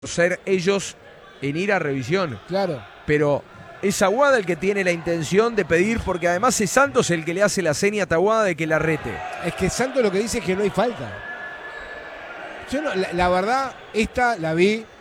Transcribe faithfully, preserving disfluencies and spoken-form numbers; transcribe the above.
ser ellos en ir a revisión. Claro. Pero es Aguada el que tiene la intención de pedir, porque además es Santos el que le hace la seña a Taboada de que la rete. Es que Santos lo que dice es que no hay falta. Yo no, la, la verdad, esta la vi